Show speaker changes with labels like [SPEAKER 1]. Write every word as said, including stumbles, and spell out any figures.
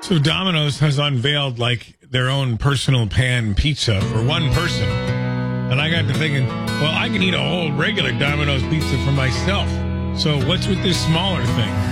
[SPEAKER 1] So Domino's has unveiled like their own personal pan pizza for one person. And I got to thinking, well, I can eat a whole regular Domino's pizza for myself. So what's with this smaller thing?